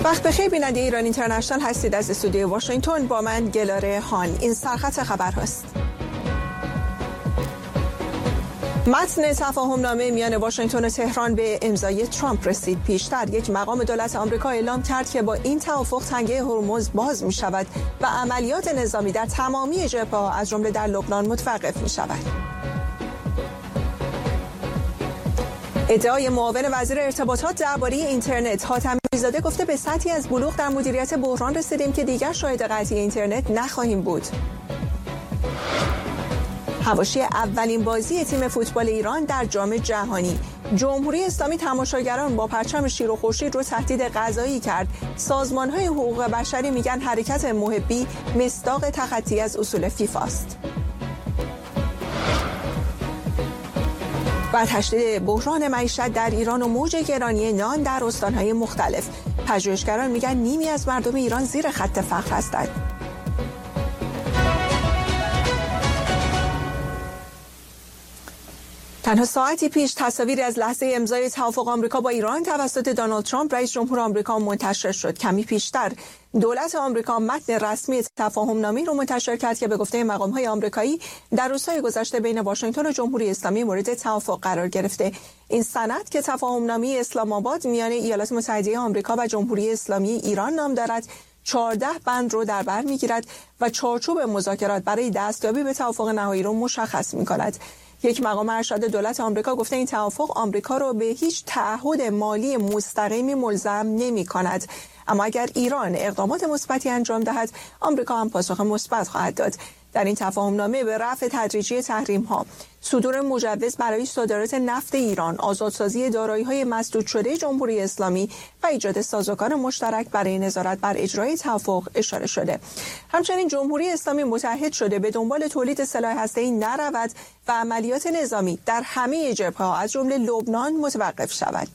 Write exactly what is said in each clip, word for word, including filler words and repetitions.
وقت بخیر بیننده ایران اینترنشنال هستید. از استودیو واشنگتن با من گلاره هان. این سرخط خبر هست. متن تفاهم نامه میان واشنگتن و تهران به امضای ترامپ رسید. پیشتر یک مقام دولت آمریکا اعلام کرد که با این توافق تنگه هرمز باز می شود و عملیات نظامی در تمامی جبهه‌ها از جمله در لبنان متوقف می شود. ادعای معاون وزیر ارتباطات درباره اینترنت. حاتمی زاده گفته به سطحی از بلوغ در مدیریت بحران رسیدیم که دیگر شاهد قطعی اینترنت نخواهیم بود. حواشی اولین بازی تیم فوتبال ایران در جام جهانی. جمهوری اسلامی تماشاگران با پرچم شیر و خورشید رو تهدید قضایی کرد. سازمان‌های حقوق بشری میگن حرکت محبی مصداق تخطی از اصول فیفا است. و تشدید بحران معیشت در ایران و موج گرانی نان در استان‌های مختلف. پژوهشگران میگن نیمی از مردم ایران زیر خط فقر هستند. تنها ساعتی پیش تصاویری از لحظه امضای توافق آمریکا با ایران توسط دونالد ترامپ رئیس جمهور آمریکا منتشر شد. کمی پیشتر دولت آمریکا متن رسمی تفاهم نامه رو منتشر کرد که به گفته مقام‌های آمریکایی در روزهای گذشته بین واشنگتن و جمهوری اسلامی مورد توافق قرار گرفته. این سند که تفاهم نامه اسلام آباد میان ایالات متحده آمریکا و جمهوری اسلامی ایران نام دارد، چهارده بند رو در بر میگیرد و چارچوب مذاکرات برای دستیابی به توافق نهایی رو مشخص می‌کند. یک مقام ارشد دولت آمریکا گفته این توافق آمریکا را به هیچ تعهد مالی مستقیمی ملزم نمی کند، اما اگر ایران اقدامات مثبتی انجام دهد آمریکا هم پاسخ مثبت خواهد داد. در این تفاهم نامه به رفع تدریجی تحریم ها، صدور مجوز برای صادرات نفت ایران، آزادسازی دارایی‌های مسدود شده جمهوری اسلامی و ایجاد سازوکار مشترک برای نظارت بر اجرای توافق اشاره شده. همچنین جمهوری اسلامی متحد شده به دنبال تولید سلاح هسته‌ای نرود و عملیات نظامی در همه جبهه‌ها از جمله لبنان متوقف شود.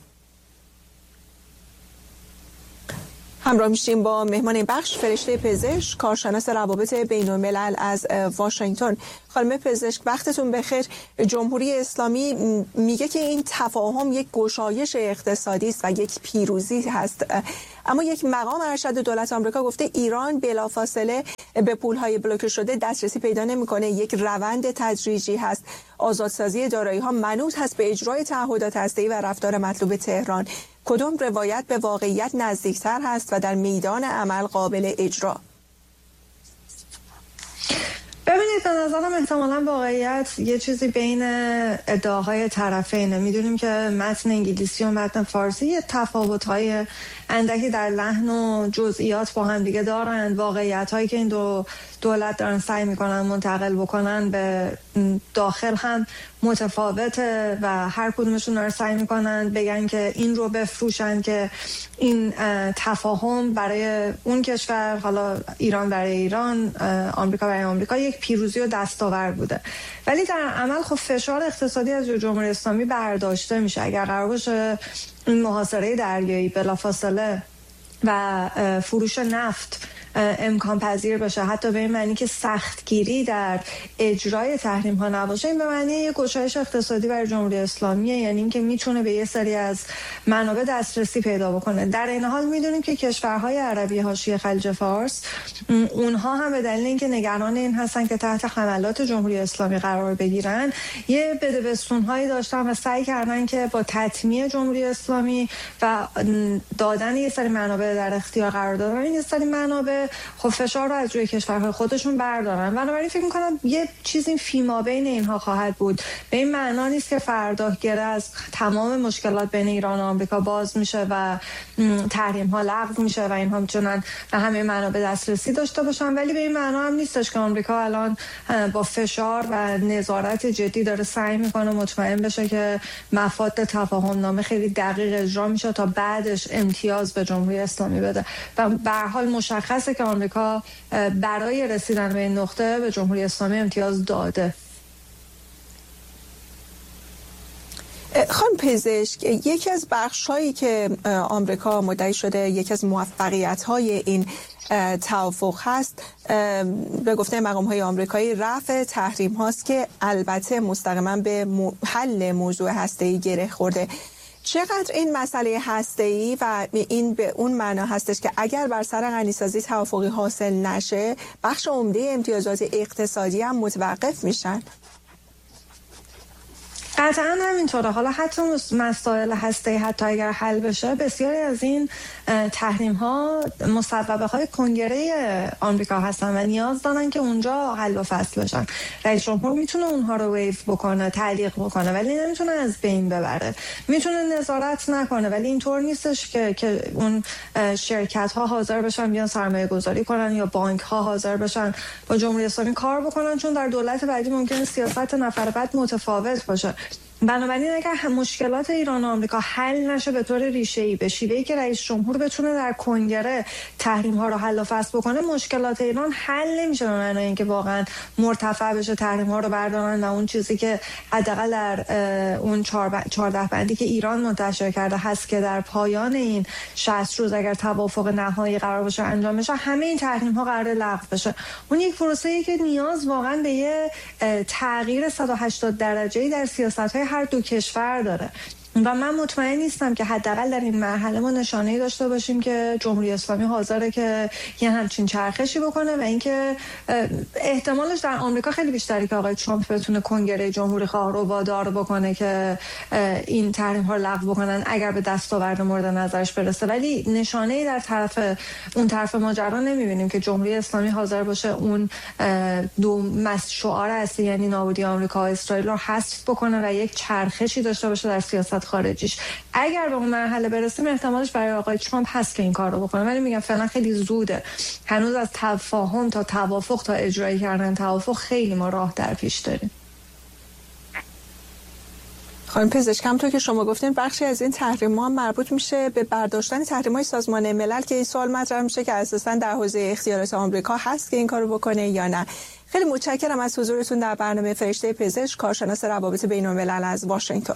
همراه میشیم با مهمان این بخش فرشته پزشک، کارشناس روابط بین الملل از واشنگتن. خانم پزشک وقتتون بخیر. جمهوری اسلامی میگه که این تفاهم یک گشایش اقتصادی است و یک پیروزی هست، اما یک مقام ارشد دولت آمریکا گفته ایران بلافاصله به پولهای بلوکه شده دسترسی پیدا نمیکنه، یک روند تدریجی هست. آزادسازی دارایی‌ها منوط هست به اجرای تعهدات هسته‌ای و رفتار مطلوب تهران. کدام روایت به واقعیت نزدیکتر هست و در میدان عمل قابل اجرا؟ ببینید، به نظرم احتمالاً واقعیت یه چیزی بین ادعاهای طرفینه. میدونیم که متن انگلیسی و متن فارسی یه تفاوت‌های اندکی در لحن و جزئیات با هم دیگه دارن. واقعیت‌هایی که این دو دولت دارن سعی میکنن منتقل بکنن به داخل هم متفاوته و هر کدومشون دارن سعی میکنن بگن که این رو بفروشن که این تفاهم برای اون کشور، حالا ایران برای ایران، آمریکا برای آمریکا، یک پیروزی و دستاورد بوده. ولی در عمل خب فشار اقتصادی از جمهوری اسلامی برداشته میشه. اگر قرار باشه این محاصره دریایی بلافاصله و فروش نفت امکان پذیر باشه، حتی به این معنی که سختگیری در اجرای تحریم ها نباشه، این به معنی یک گشایش اقتصادی برای جمهوری اسلامیه، یعنی اینکه میتونه به یه سری از منابع دسترسی پیدا بکنه. در این حال میدونیم که کشورهای عربی حاشیه خلیج فارس، اونها هم به دلیل اینکه نگران این هستن که تحت حملات جمهوری اسلامی قرار بگیرن، یه بدبستون‌هایی داشتن و سعی کردن که با تطمیع جمهوری اسلامی و دادن یه سری منابع در اختیار قرار دادن یه سری منابع خب فشار رو از روی کشورهای خودشون بردارن. بنابراین فکر میکنم یه چیزی فیما بین اینها خواهد بود. به این معنا نیست که فردا گره از تمام مشکلات بین ایران و آمریکا باز میشه و تحریم ها لغو میشه و اینها میتونن به همه منابع دسترسی داشته باشن، ولی به این معنا هم نیستش که آمریکا الان با فشار و نظارت جدی داره سعی میکنه مطمئن بشه که مفاد تفاهم نامه خیلی دقیق اجرا میشه تا بعدش امتیاز به جمهوری اسلامی بده. و به هر حال مشخصه که آمریکا برای رسیدن به این نقطه به جمهوری اسلامی امتیاز داده. خانم پزشک، یکی از بخش‌هایی که آمریکا مدعی شده یکی از موفقیت‌های این توافق هست، به گفته مقام‌های آمریکایی رفع تحریم هاست که البته مستقیما به حل موضوع هسته‌ای گره خورده. چقدر این مسئله هسته‌ای و این به اون معنا هستش که اگر بر سر غنیسازی توافقی حاصل نشه بخش عمده امتیازات اقتصادی هم متوقف میشن؟ قطعا همینطوره. حالا حتی مسائل هسته‌ای حتی اگر حل بشه، بسیاری از این تحریم ها مصوبه های کنگره آمریکا هستن و نیاز دارن که اونجا حل و فصل بشن. رئیس جمهور میتونه اونها رو ویو بکنه، تعلیق بکنه، ولی نمیتونه از بین ببره. میتونه نظارت نکنه، ولی اینطور نیستش که که اون شرکت ها حاضر بشن بیان سرمایه گذاری کنن یا بانک ها حاضر بشن با جمهوری اسلامی کار بکنن، چون در دولت بعدی ممکنه سیاست نفر بعد متفاوت باشه. بنابراین اگر مشکلات ایران و آمریکا حل نشه به طور ریشه‌ای، به شیوهی که رئیس جمهور بتونه در کنگره تحریم ها رو حل و فصل بکنه، مشکلات ایران حل نمیشه به معنای اینکه واقعا مرتفع بشه، تحریم ها رو بردارن و اون چیزی که حداقل در اون چهارده بندی که ایران منتشر کرده هست که در پایان این شصت روز اگر توافق نهایی قرار باشه انجام بشه، همه این تحریم ها قرار لغو بشه. اون یک پروسه‌ای که نیاز واقعا به یه تغییر صد و هشتاد درجه‌ای در سیاست‌های هر دو کشور داره و من مطمئن نیستم که حداقل در این مرحله ما نشانه‌ای داشته باشیم که جمهوری اسلامی حاضره که یه همچین چرخشی بکنه و اینکه احتمالش در آمریکا خیلی بیشتری که آقای ترامپ بتونه کنگره جمهوری خواه رو وادار بکنه که این تحریم ها رو لغو بکنن اگر به دستاورد مورد نظرش برسه، ولی نشانه‌ای در طرف اون طرف ماجرا نمی‌بینیم که جمهوری اسلامی حاضر باشه اون دو شعار اصلی یعنی نابودی آمریکا و اسرائیل رو حذف بکنه و یک چرخشی داشته باشه در سیاست خارجیش. اگر به اون مرحله برسیم احتمالش برای آقای ترامپ هست که این کار رو بکنه، ولی میگم فعلا خیلی زوده. هنوز از تفاهم تا توافق تا اجرایی کردن توافق خیلی ما راه در پیش داریم. خانم پزشک، همونطور که شما گفتین بخشی از این تحریم‌ها مربوط میشه به برداشتن تحریم‌های سازمان ملل که این سوال مطرح میشه که اساساً در حوزه اختیارات آمریکا هست که این کارو بکنه یا نه. خیلی متشکرم از حضورتون در برنامه فرشته پزشک، کارشناس روابط بین‌الملل از واشنگتن.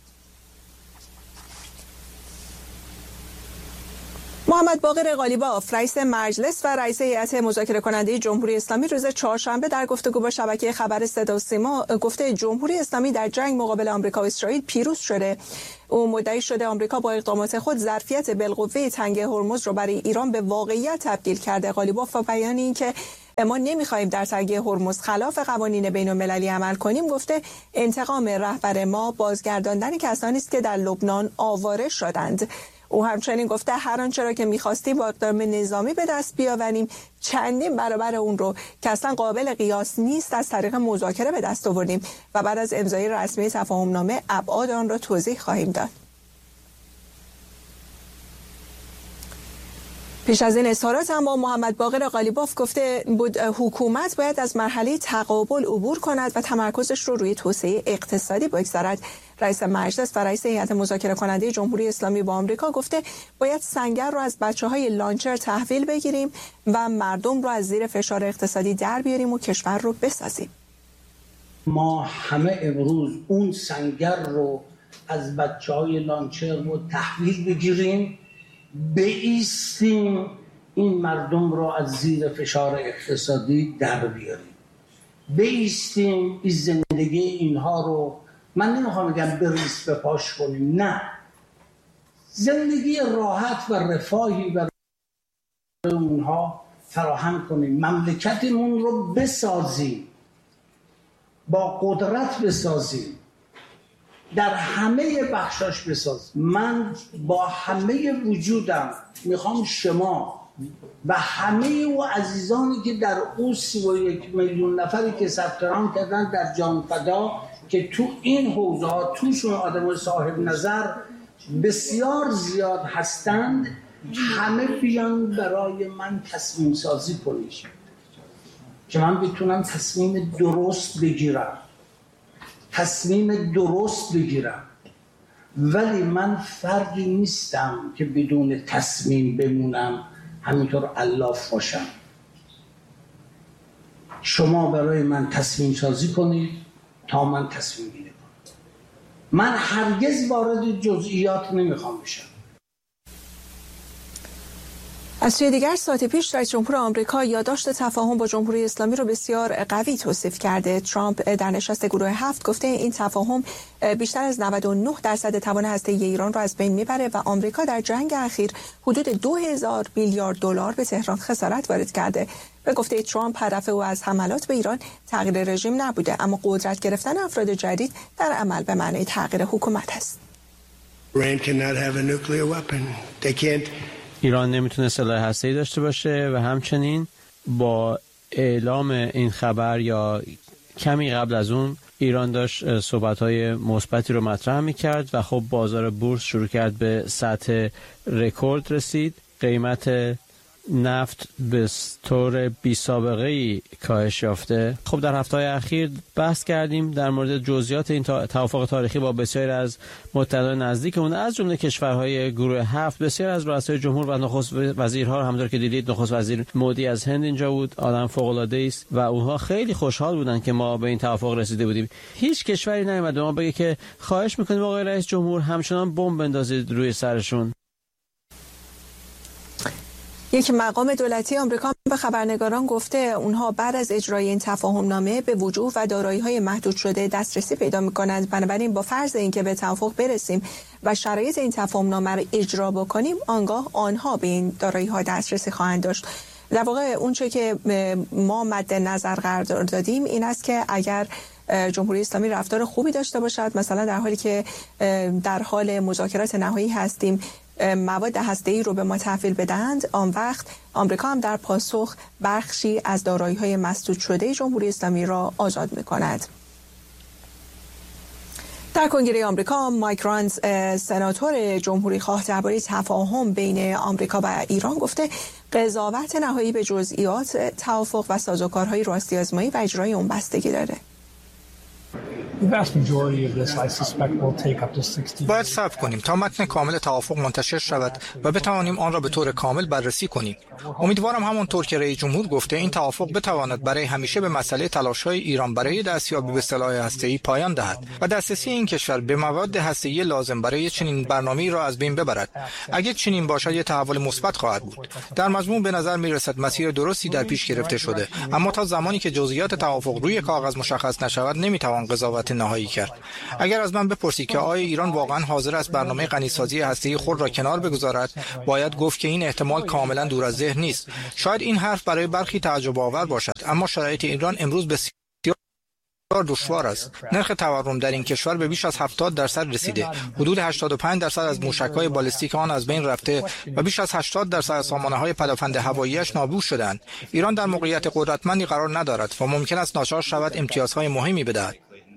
محمد باقر قالیباف، رئیس مجلس و رئیس هیئت مذاکره کننده جمهوری اسلامی، روز چهارشنبه در گفتگو با شبکه خبر صدا و سیما گفته جمهوری اسلامی در جنگ مقابل آمریکا و اسرائیل پیروز شده. او مدعی شده آمریکا با اقدامات خود ظرفیت بالقوه تنگ هرمز رو برای ایران به واقعیت تبدیل کرده. قالیباف با بیان اینکه ما نمیخوایم در تنگه هرمز خلاف قوانین بین‌المللی عمل کنیم گفته انتقام رهبر ما بازگرداندن کسانی است که در لبنان آواره شدند. او همچنین گفته هر آنچه را که می‌خواستیم با اقدام نظامی به دست بیاوریم چندین برابر اون رو که اصلا قابل قیاس نیست از طریق مذاکره به دست آوردیم و بعد از امضای رسمی تفاهمنامه ابعاد آن را توضیح خواهیم داد. پیش از این اظهارات هم با محمد باقر قالیباف گفته بود حکومت باید از مرحله تقابل عبور کند و تمرکزش رو روی توسعه اقتصادی بگذارد. رئیس مجلس و رئیس هیئت مذاکره کننده جمهوری اسلامی با آمریکا گفته باید سنگر رو از بچه‌های لانچر تحویل بگیریم و مردم رو از زیر فشار اقتصادی در بیاریم و کشور رو بسازیم. ما همه امروز اون سنگر رو از بچه‌های لانچر رو تحویل بگیریم، بایستیم این مردم رو از زیر فشار اقتصادی در بیاریم، بایستیم این زندگی اینها رو، من نمیخوام بگم بریز به پاش کنیم، نه، زندگی راحت و رفاهی برای اونها فراهم کنیم، مملکتمون رو بسازیم، با قدرت بسازیم، در همه بخشاش بسازیم. من با همه وجودم میخوام شما و همه او عزیزانی که در او سی و یک میلیون نفری که ثبت نام کردن در جان فدا که تو این حوزه ها توشون آدم صاحب نظر بسیار زیاد هستند، همه بیان برای من تصمیم سازی کنید که من بتونم تصمیم درست بگیرم تصمیم درست بگیرم ولی من فردی نیستم که بدون تصمیم بمونم، همینطور الاف باشم. شما برای من تصمیم سازی کنید تا من تصمیم گیری کنم. من هرگز وارد جزئیات نمیخوام بشم. از سوی دیگر ساعت پیش رئیس جمهور آمریکا یادداشت تفاهم با جمهوری اسلامی رو بسیار قوی توصیف کرده. ترامپ در نشست گروه هفت گفته این تفاهم بیشتر از نود و نه درصد توان هسته‌ای ایران را از بین میبره و آمریکا در جنگ اخیر حدود دو هزار میلیارد دلار به تهران خسارت وارد کرده. به گفته ترامپ هدف او از حملات به ایران تغییر رژیم نبوده، اما قدرت گرفتن افراد جدید در عمل به معنی تغییر حکومت است. ایران نمیتونه سلاح هسته‌ای داشته باشه و همچنین با اعلام این خبر یا کمی قبل از اون ایران داشت صحبت‌های مثبتی رو مطرح می‌کرد و خب بازار بورس شروع کرد به سطح رکورد رسید. قیمت نفت به طور بی سابقه‌ای کاهش یافته. خب در هفته‌های اخیر بحث کردیم در مورد جزئیات این توافق تاریخی با بسیاری از متحدان نزدیکمون، از جمله کشورهای گروه هفت. بسیار از رؤسای جمهور و نخست وزیرها، همونطور که دیدید نخست وزیر مودی از هند اینجا بود، آدم فوق‌العاده‌ای است و اونها خیلی خوشحال بودن که ما به این توافق رسیده بودیم. هیچ کشوری نیامد به ما بگه که خواهش می‌کنیم آقای رئیس جمهور همچنان بمب بندازید روی سرشون. یک مقام دولتی آمریکا به خبرنگاران گفته اونها بعد از اجرای این تفاهم نامه به وجوه و دارایی‌های محدود شده دسترسی پیدا می‌کنند. بنابراین با فرض اینکه به توافق برسیم و شرایط این تفاهم نامه را اجرا بکنیم، آنگاه آنها به این دارایی‌ها دسترسی خواهند داشت. در واقع اونچه که ما مد نظر قرار دادیم این است که اگر جمهوری اسلامی رفتار خوبی داشته باشد، مثلا در حالی که در حال مذاکرات نهایی هستیم مواد هسته‌ای رو به ما تحویل بدهند، آن وقت آمریکا هم در پاسخ بخشی از دارایی‌های مسدود شده جمهوری اسلامی را آزاد می‌کند. در کنگره آمریکا مایک رانز سناتور جمهوری خواه درباره تفاهم بین آمریکا و ایران گفته قضاوت نهایی به جزئیات توافق و سازوکارهای راستی آزمایی و اجرای اون بستگی داره. باید صبر کنیم تا متن کامل توافق منتشر شود و بتوانیم آن را به طور کامل بررسی کنیم. امیدوارم همانطور که رئیس جمهور گفته این توافق بتواند برای همیشه به مسئله تلاش‌های ایران برای دستیابی به سلاح هسته‌ای پایان دهد و دسترسی این کشور به مواد هسته‌ای لازم برای چنین برنامه‌ای را از بین ببرد. اگر چنین باشد یک تحول مثبت خواهد بود. در مضمون به نظر می‌رسد مسیر درستی در پیش گرفته شده، اما تا زمانی که جزئیات توافق روی کاغذ مشخص نشود نمی‌توان قضاوت نهایی کرد. اگر از من بپرسید که آیا ایران واقعا حاضر است برنامه غنیسازی هسته‌ای خود را کنار بگذارد، باید گفت که این احتمال کاملا دور از ذهن نیست. شاید این حرف برای برخی تعجب آور باشد، اما شرایط ایران امروز بسیار دشوار است. نرخ تورم در این کشور به بیش از هفتاد درصد رسیده. حدود هشتاد و پنج درصد از موشک‌های بالستیک آن از بین رفته و بیش از هشتاد درصد از سامانه‌های پدافند هوایی‌اش نابود شدند. ایران در موقعیت قدرتمندی قرار ندارد و ممکن است ناچار شود امتیازهای مهمی بدهد.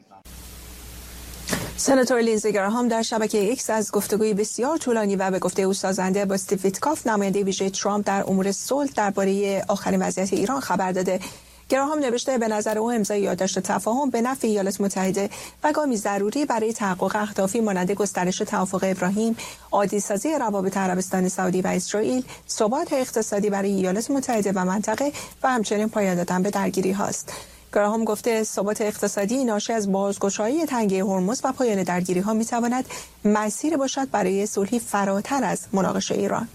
سناتور لینزی گراهام در شبکه ایکس از گفتگوی بسیار طولانی و به گفته او سازنده با استیو ویتکاف نماینده ویژه ترامپ در امور صلح درباره آخرین وضعیت ایران خبر داده. گراهام نوشته به نظر او امضای یادداشت تفاهم به نفع ایالات متحده و گامی ضروری برای تحقق اهدافی مانند گسترش توافق ابراهیم، عادی‌سازی روابط عربستان سعودی و اسرائیل، ثبات اقتصادی برای ایالات متحده و منطقه و همچنین پایان دادن به درگیری هاست. گراهام گفته ثبات اقتصادی ناشی از بازگشایی تنگه هرمز و پایان درگیری ها می تواند مسیر باشد برای صلحی فراتر از مناقشه ایران.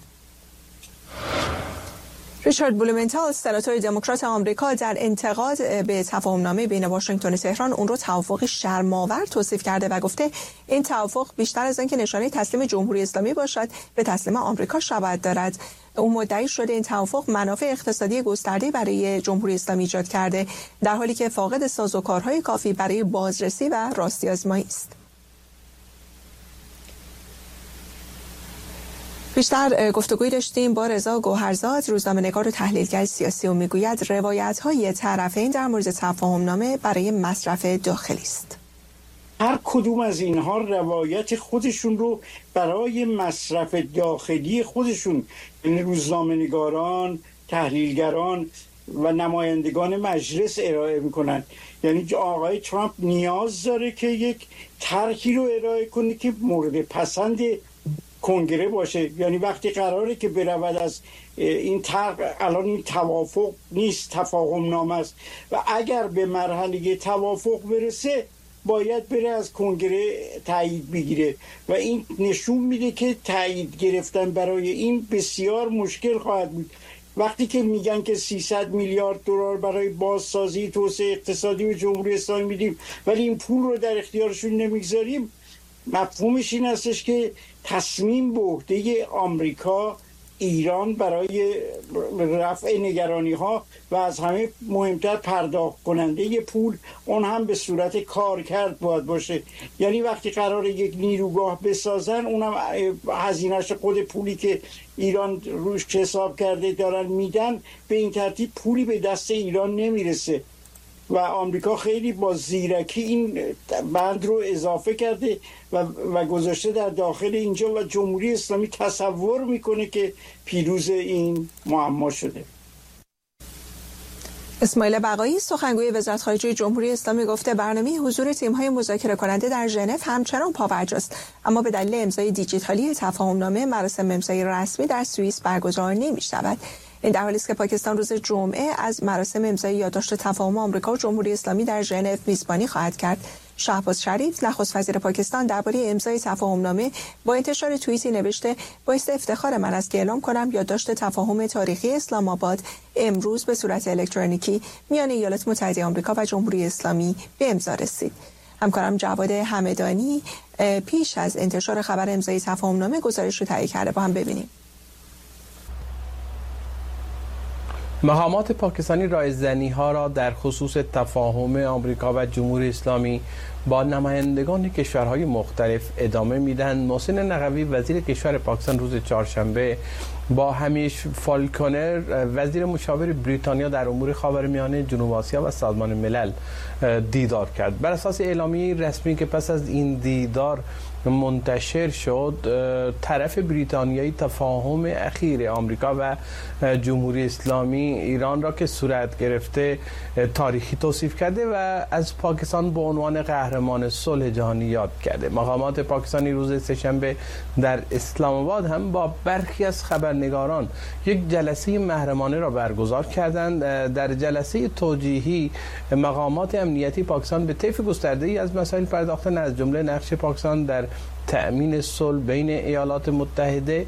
ریچارد بلومنتال سناتور دموکرات آمریکا در انتقاد به تفاهمنامه بین واشنگتن و تهران اون رو توافقی شرم‌آور توصیف کرده و گفته این توافق بیشتر از اینکه نشانه تسلیم جمهوری اسلامی باشد به تسلیم آمریکا شباهت دارد. او مدعی شده این توافق منافع اقتصادی گسترده برای جمهوری اسلامی ایجاد کرده در حالی که فاقد سازوکارهای کافی برای بازرسی و راستی آزمایی است. بیشتر گفتگوی داشتیم با رضا گوهرزاد، روزنامه‌نگار و تحلیلگر سیاسی، و میگوید روایت‌های طرفین در مورد تفاهم‌نامه برای مصرف داخلی است. هر کدوم از اینها روایت خودشون رو برای مصرف داخلی خودشون، یعنی روزنامه‌نگاران، تحلیلگران و نمایندگان مجلس ارائه میکنن. یعنی آقای ترامپ نیاز داره که یک طرحی رو ارائه کنه که مورد پسند کنگره باشه. یعنی وقتی قراره که برود از این طرح، الان این توافق نیست، تفاهم نامه است، و اگر به مرحله توافق برسه باید بره از کنگره تایید بگیره و این نشون میده که تایید گرفتن برای این بسیار مشکل خواهد بود. وقتی که میگن که سیصد میلیارد دلار برای بازسازی توسعه اقتصادی به جمهوری اسلامی میدیم ولی این پول رو در اختیارشون نمیگذاریم، مفهومش این هستش که تصمیم به عهده آمریکا ایران برای رفع نگرانی ها و از همه مهمتر پرداخت کننده پول، اون هم به صورت کارکرد باید باشه. یعنی وقتی قرار یک نیروگاه بسازن اونم هزینه‌اش خود پولی که ایران روش حساب کرده دارن میدن، به این ترتیب پولی به دست ایران نمیرسه و آمریکا خیلی با زیرکی این بند رو اضافه کرده و, و گذاشته در داخل اینجا و جمهوری اسلامی تصور میکنه که پیروز این معما شده. اسماعیل بقایی سخنگوی وزارت خارجه جمهوری اسلامی گفته برنامه حضور تیم‌های مذاکره کننده در ژنو همچنان پابرجاست، اما به دلیل امضای دیجیتالی تفاهم‌نامه مراسم امضای رسمی در سوئیس برگزار نمی‌شود. این در حالی است که پاکستان روز جمعه از مراسم امضای یادداشت تفاهم آمریکا و جمهوری اسلامی در ژنو میزبانی خواهد کرد. شهباز شریف نخست وزیر پاکستان درباره امضای تفاهم‌نامه با انتشار توییتی نوشته باعث افتخار من است که اعلام کنم یادداشت تفاهم تاریخی اسلام آباد امروز به صورت الکترونیکی میان ایالات متحده آمریکا و جمهوری اسلامی به امضا رسید. همکارم جواد همدانی پیش از انتشار خبر امضای تفاهم‌نامه گزارش رو تهیه کرده، با هم ببینیم. مقامات پاکستانی رایزنی‌ها را در خصوص تفاهم آمریکا و جمهوری اسلامی با نمایندگان کشورهای مختلف ادامه میدن. محسن نقوی وزیر کشور پاکستان روز چهارشنبه با همیش فالکنر وزیر مشاور بریتانیا در امور خاورمیانه، جنوب آسیا و سازمان ملل دیدار کرد. بر اساس اعلامیه رسمی که پس از این دیدار منتشر شد، طرف بریتانیایی تفاهم اخیر آمریکا و جمهوری اسلامی ایران را که صورت گرفته تاریخی توصیف کرده و از پاکستان به عنوان قهرمان صلح جهانی یاد کرده. مقامات پاکستانی روز سه‌شنبه در اسلام آباد هم با برخی از خبرنگاران یک جلسه محرمانه را برگزار کردند. در جلسه توجیهی مقامات امنیتی پاکستان به طیف گسترده‌ای از مسائل پرداختند، از جمله نقش پاکستان در تأمین صلح بین ایالات متحده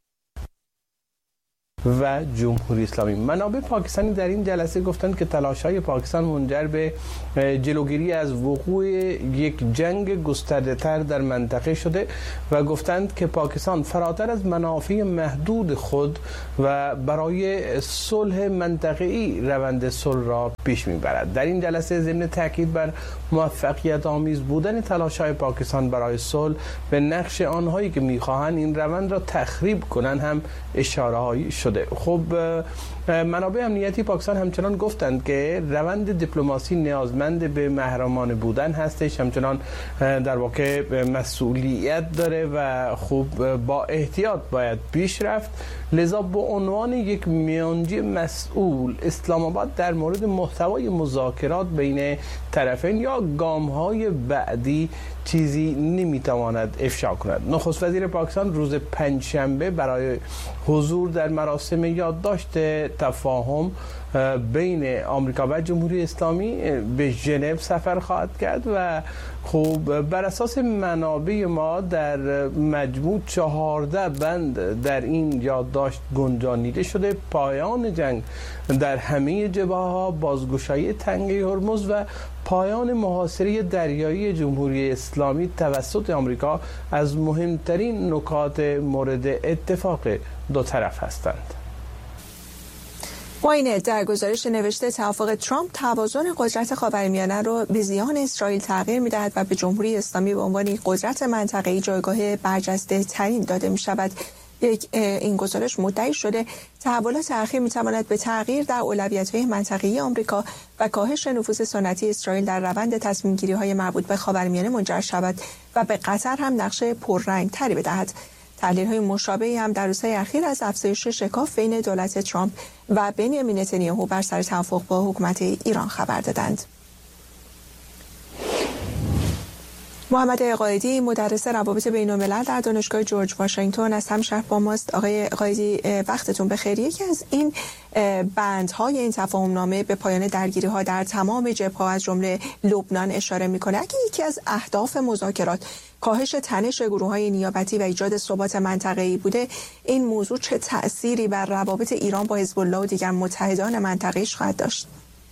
و جمهوری اسلامی. منابع پاکستانی در این جلسه گفتند که تلاش‌های پاکستان منجر به جلوگیری از وقوع یک جنگ گسترده‌تر در منطقه شده و گفتند که پاکستان فراتر از منافع محدود خود و برای صلح منطقه‌ای روند صلح را پیش می‌برد. در این جلسه ضمن تاکید بر موفقیت آمیز بودن تلاش‌های پاکستان برای صلح به نقش آنهایی که می‌خواهند این روند را تخریب کنند هم اشاره‌هایی شده. خب منابع امنیتی پاکستان همچنان گفتند که روند دیپلماسی نیازمند به محرمانه بودن هستش، همچنان در واقع مسئولیت داره و خوب با احتیاط باید پیش رفت. لذا به عنوان یک میانجی مسئول، اسلام آباد در مورد محتوای مذاکرات بین طرفین یا گام‌های بعدی چیزی نمیتواند افشا کند. نخست وزیر پاکستان روز پنجشنبه برای حضور در مراسم یادداشت تفاهم بین آمریکا و جمهوری اسلامی به ژنو سفر خواهد کرد و خب بر اساس منابع ما در مجموع چهارده بند در این یادداشت گنجانیده شده: پایان جنگ در همه جبهه‌ها، بازگشایی تنگه هرمز و پایان محاصره دریایی جمهوری اسلامی توسط آمریکا از مهمترین نکات مورد اتفاق دو طرف هستند. واینت در گزارش نوشته توافق ترامپ توازن قدرت خاورمیانه را به زیان اسرائیل تغییر می‌دهد و به جمهوری اسلامی به عنوان یک قدرت منطقه‌ای جایگاه برجسته ترین داده می‌شود. یک این گزارش مدعی شده تحولات اخیر می‌تواند به تغییر در اولویت‌های منطقه‌ای آمریکا و کاهش نفوذ سنتی اسرائیل در روند تصمیم‌گیری‌های مربوط به خاورمیانه منجر شود و به قطر هم نقش پررنگ‌تری بدهد. تحلیل‌های مشابهی هم در روزهای اخیر از افزایش شکاف بین دولت ترامپ و بنیامین نتانیاهو بر سر توافق با حکومت ایران خبر دادند. محمد قائدی مدرس روابط بین‌الملل در دانشگاه جورج واشنگتن از همشهر با ماست. آقای قائدی وقتتون بخیر. یکی از این بندهای این تفاهم‌نامه به پایان درگیری‌ها در تمام جبهه‌ها از جمله لبنان اشاره می‌کنه. اگه یکی از اهداف مذاکرات کاهش تنش گروه‌های نیابتی و ایجاد ثبات منطقه‌ای بوده، این موضوع چه تأثیری بر روابط ایران با حزب الله و دیگر متحدان منطقه‌ایش خواهد داشت؟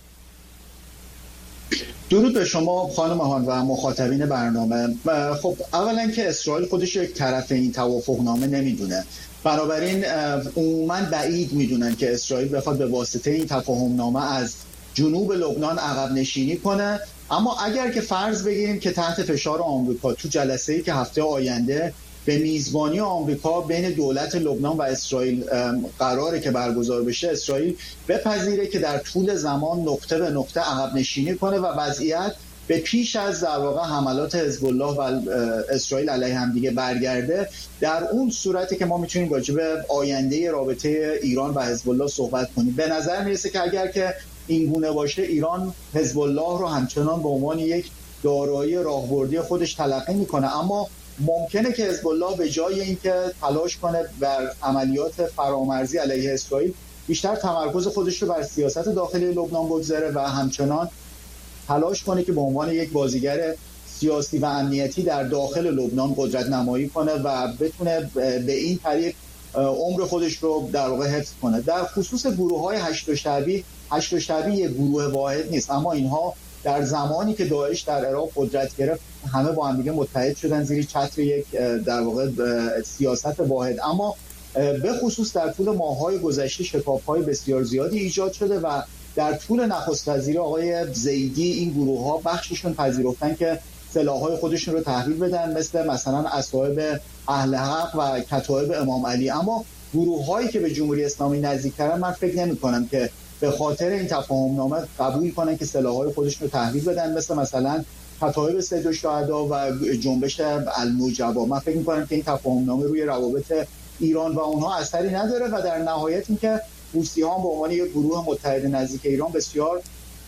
درود به شما خانم هان و مخاطبین برنامه. خب اولا که اسرائیل خودش یک طرف این توافقنامه نمیدونه، بنابراین عموما بعید میدونن که اسرائیل بخواد به واسطه این تفاهمنامه از جنوب لبنان عقب نشینی کنه. اما اگر که فرض بگیریم که تحت فشار آمریکا تو جلسه‌ای که هفته آینده به میزبانی آمریکا بین دولت لبنان و اسرائیل قراره که برگزار بشه، اسرائیل بپذیره که در طول زمان نقطه به نقطه عقب نشینی کنه و وضعیت به پیش از در واقع حملات حزب الله و اسرائیل علیه هم دیگه برگرده، در اون صورتی که ما میتونیم راجع به آینده رابطه ایران و حزب الله صحبت کنیم. به نظر میرسه که اگر که این گونه باشه، ایران حزب الله رو همچنان به عنوان یک دارایی راهبردی خودش تلقی میکنه، اما ممکنه که حزب الله به جای اینکه تلاش کنه بر عملیات فرامرزی علیه اسرائیل، بیشتر تمرکز خودش رو بر سیاست داخلی لبنان بگذاره و همچنان تلاش کنه که به عنوان یک بازیگر سیاسی و امنیتی در داخل لبنان قدرت نمایی کنه و بتونه به این طریق عمر خودش رو در واقع حفظ کنه. در خصوص گروه‌های هشت شعبی، هشت شعبی یک گروه واحد نیست، اما اینها در زمانی که داعش در عراق قدرت گرفت همه با هم دیگه متحد شدن زیر چتر یک در واقع سیاست واحد. اما به خصوص در طول ماه‌های گذشته شکاف‌های بسیار زیادی ایجاد شده و در طول نخست وزیری آقای زیدی این گروه‌ها بخششون پذیرفتن که سلاح‌های خودشون رو تحویل بدن، مثل مثلا اصحاب اهل حق و کتایب امام علی. اما گروه‌هایی که به جمهوری اسلامی نزدیک‌ترن، من فکر نمی‌کنم که به خاطر این تفاهمنامه قبول کنن که سلاح‌های خودشون رو تحویل بدن، مثل مثلا کتایب سید الشهدا و جنبش الموجبا. من فکر می‌کنم که این تفاهمنامه روی روابط ایران و اونها اثری نداره و در نهایت اینکه حوثی‌ها به عنوان یک گروه متحد نزدیک ایران بسیار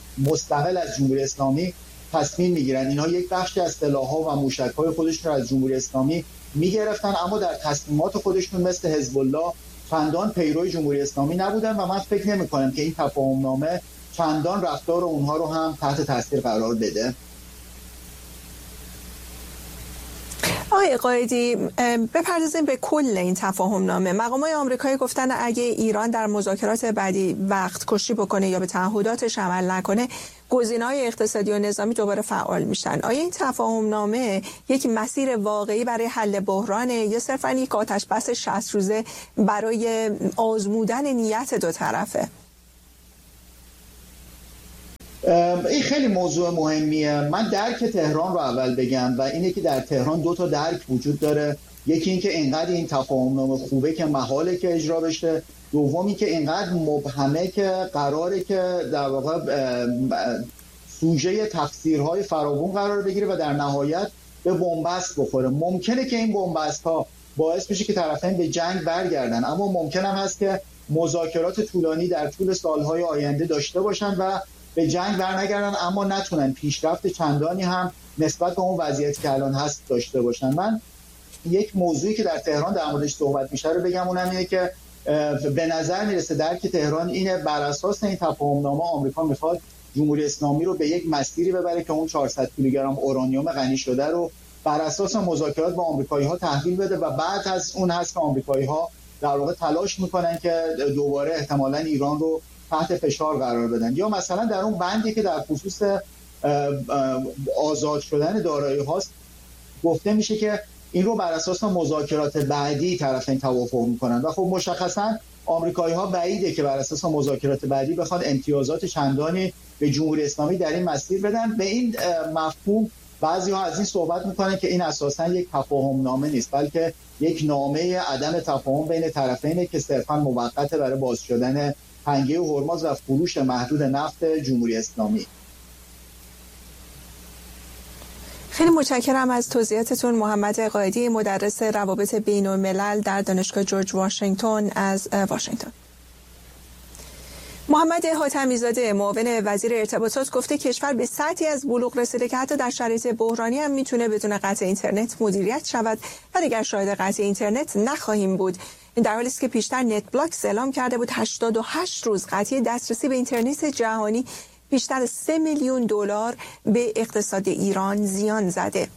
مستقل از جمهوری اسلامی تصمیم میگیرن. اینها یک بخشی از سلاح‌ها و موشک‌های خودشون رو از جمهوری اسلامی میگرفتن، اما در تصمیمات خودشون مثل حزب الله چندان پیروی جمهوری اسلامی نبودن و من فکر نمی‌کنم که این تفاهمنامه چندان رفتار اونها رو هم تحت تاثیر قرار بده. آقای قائدی، بپردازیم به کل این تفاهمنامه. مقامات آمریکایی گفتن اگه ایران در مذاکرات بعدی وقت کشی بکنه یا به تعهداتش عمل نکنه، گزینه‌های اقتصادی و نظامی دوباره فعال میشن. آیا این تفاهمنامه یک مسیر واقعی برای حل بحرانه یا صرفاً یک آتش بس شصت روزه برای آزمودن نیت دو طرفه؟ این خیلی موضوع مهمیه. من درک تهران رو اول بگم و اینه که در تهران دو تا درک وجود داره. یکی این که اینقدر این تفاهمنامه خوبه که محاله که اجرا بشه، دومی که اینقدر مبهمه که قراره که در واقع سوژه تفسیرهای فراوون قرار بگیره و در نهایت به بنبست بخوره. ممکنه که این بنبست ها باعث بشه که طرفین به جنگ برگردن، اما ممکن هم هست که مذاکرات طولانی در طول سالهای آینده داشته باشن و به جنگ برنگردن، اما نتونن پیشرفت چندانی هم نسبت به اون وضعیتی که الان هست داشته باشن. من یک موضوعی که در تهران در موردش صحبت میشه رو بگم، اونم اینه که به نظر میرسه درک تهران اینه بر اساس این تفاهمنامه آمریکا میخواد جمهوری اسلامی رو به یک مسیری ببره که اون چهارصد کیلوگرم اورانیوم غنی شده رو بر اساس مذاکرات با آمریکایی‌ها تحویل بده و بعد از اون هست که آمریکایی‌ها در واقع تلاش میکنن که دوباره احتمالاً ایران رو تحت فشار قرار بدن. یا مثلا در اون بندی که در خصوص آزاد شدن دارایی هاست گفته میشه که این رو بر اساس مذاکرات بعدی طرفین توافق میکنن و خب مشخصا آمریکایی ها بعیده که بر اساس مذاکرات بعدی بخواد امتیازات چندانی به جمهوری اسلامی در این مسیر بدن. به این مفهوم بعضی ها از این صحبت میکنن که این اساسا یک تفاهم نامه نیست، بلکه یک نامه عدم تفاهم بین طرفینه که صرفا موقته برای باز شدن تنگه هرمز و فروش محدود نفت جمهوری اسلامی. خیلی متشکرم از توضیحاتتون. محمد قائدی، مدرس روابط بین‌الملل در دانشگاه جورج واشنگتن از واشنگتن. محمد حاتمی زاده معاون وزیر ارتباطات گفته کشور به سطحی از بلوغ رسیده که حتی در شرایط بحرانی هم میتونه بدون قطع اینترنت مدیریت شود و دیگر شاهد قطع اینترنت نخواهیم بود. این در حالی است که پیشتر نت بلاکس اعلام کرده بود هشتاد و هشت روز قطعی دسترسی به اینترنت جهانی بیشتر از سه میلیون دلار به اقتصاد ایران زیان زده.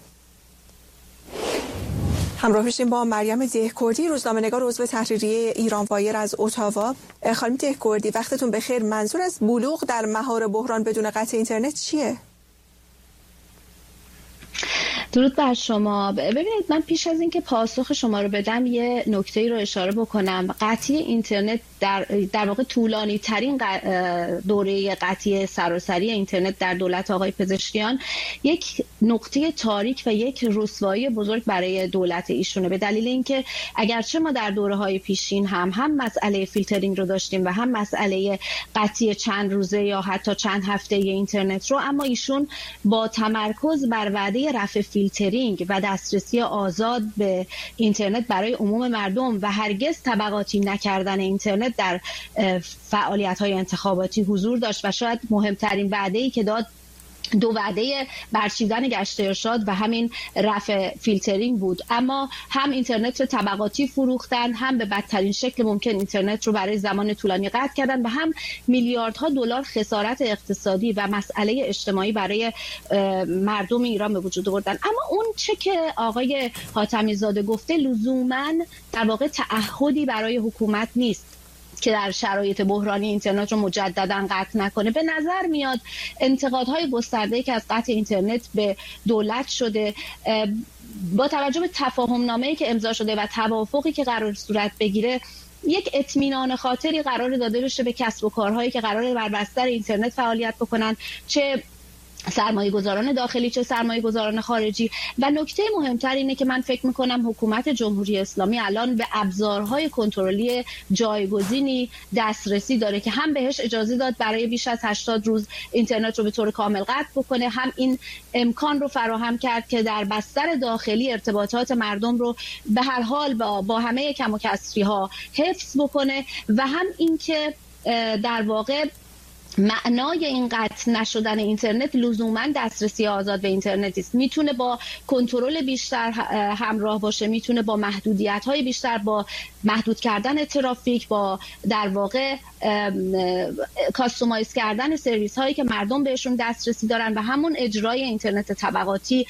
همراه میشیم با مریم دهکردی، روزنامه‌نگار عضو تحریریه ایران وایر از اتاوا. خانم دهکردی وقتتون بخیر. منظور از بلوغ در مهار بحران بدون قطع اینترنت چیه؟ درود بر شما. ببینید من پیش از اینکه پاسخ شما رو بدم یه نکته‌ای رو اشاره بکنم. قطعی اینترنت در در واقع طولانی ترین دوره قطعی سراسری اینترنت در دولت آقای پزشکیان یک نقطه تاریک و یک رسوایی بزرگ برای دولت ایشونه، به دلیل اینکه اگرچه ما در دوره‌های پیشین هم هم مسئله فیلترینگ رو داشتیم و هم مسئله قطعی چند روزه یا حتی چند هفته اینترنت رو، اما ایشون با تمرکز بر وعده رفع فیلترینگ و دسترسی آزاد به اینترنت برای عموم مردم و هرگز طبقاتی نکردن اینترنت در فعالیت‌های انتخاباتی حضور داشت و شاید مهمترین وعده‌ای که داد دو وعده برچیدن گشت ارشاد و همین رفع فیلترینگ بود. اما هم اینترنت رو طبقاتی فروختن، هم به بدترین شکل ممکن اینترنت رو برای زمان طولانی قطع کردن و هم میلیاردها دلار خسارت اقتصادی و مسئله اجتماعی برای مردم ایران به وجود آوردن. اما اون چه که آقای حاتمی زاده گفته لزوماً در واقع تعهدی برای حکومت نیست که در شرایط بحرانی اینترنت رو مجددا قطع نکنه. به نظر میاد انتقادهای گسترده‌ای که از قطع اینترنت به دولت شده با توجه به تفاهم نامه‌ای که امضا شده و توافقی که قرار صورت بگیره یک اطمینان خاطری قرار داده بشه به کسب و کارهایی که قراره بر بستر اینترنت فعالیت بکنن، چه سرمایه گذاران داخلی چه سرمایه گذاران خارجی. و نکته مهمتر اینه که من فکر میکنم حکومت جمهوری اسلامی الان به ابزارهای کنترلی جایگزینی دسترسی داره که هم بهش اجازه داد برای بیش از هشتاد روز اینترنت رو به طور کامل قطع بکنه، هم این امکان رو فراهم کرد که در بستر داخلی ارتباطات مردم رو به هر حال با, با همه کم و کسری ها حفظ بکنه، و هم اینکه در واقع معنای این قطع نشدن اینترنت لزوما دسترسی آزاد به اینترنت است. میتونه با کنترل بیشتر همراه باشه، میتونه با محدودیت‌های بیشتر، با محدود کردن ترافیک، با در واقع کاستومایز کردن سرویس هایی که مردم بهشون دسترسی دارن و همون اجرای اینترنت طبقاتی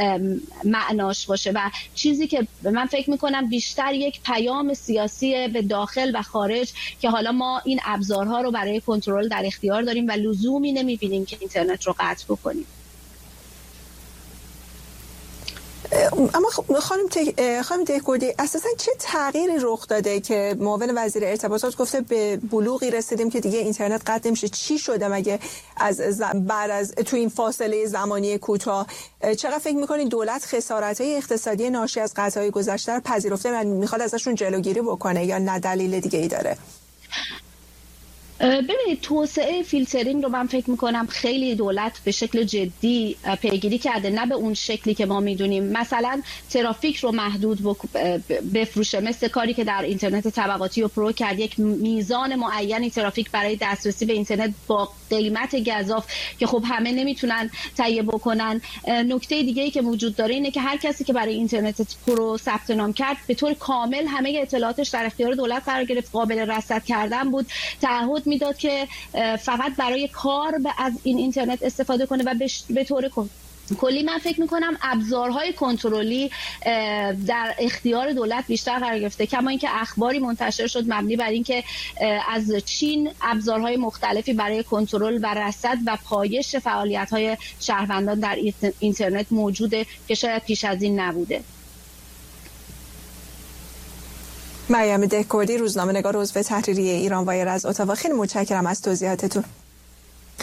معناش باشه. و چیزی که من فکر میکنم بیشتر یک پیام سیاسی به داخل و خارج که حالا ما این ابزارها رو برای کنترل در اختیار داریم و لزومی نمیبینیم که اینترنت رو قطع بکنیم. اما خانم خانم دهکردی اساسا چه تغییری رخ داده که معاون وزیر ارتباطات گفته به بلوغی رسیدیم که دیگه اینترنت قطع نمیشه؟ چی شده مگه از بعد از تو این فاصله زمانی کوتاه؟ چقدر فکر میکنین دولت خسارت‌های اقتصادی ناشی از قطع‌های گذشته رو پذیرفته و میخواد ازشون جلوگیری بکنه یا نه دلیل دیگه ای داره؟ ببینید توسعه فیلترینگ رو من فکر میکنم خیلی دولت به شکل جدی پیگیری کرده، نه به اون شکلی که ما میدونیم. مثلا ترافیک رو محدود بفروشه، مثل کاری که در اینترنت طبقاتی و پرو کرد، یک میزان معینی ترافیک برای دسترسی به اینترنت با قیمت گزاف که خب همه نمیتونن تهیه بکنن. نکته دیگه ای که وجود داره اینه که هر کسی که برای اینترنت پرو ثبت نام کرد به طور کامل همه اطلاعاتش در اختیار دولت قرار گرفت، قابل رصد کردن بود. تعهد میداد که فقط برای کار از این اینترنت استفاده کنه و به طور کلی من فکر میکنم ابزارهای کنترلی در اختیار دولت بیشتر قرار گرفته. کما اینکه اخباری منتشر شد مبنی بر اینکه از چین ابزارهای مختلفی برای کنترل و رصد و پایش فعالیت‌های شهروندان در اینترنت موجوده که شاید پیش از این نبوده. مریم دهکردی، روزنامه‌نگار عضو تحریریه ایران وایر از اتاوا، خیلی متشکرم از توضیحاتتون.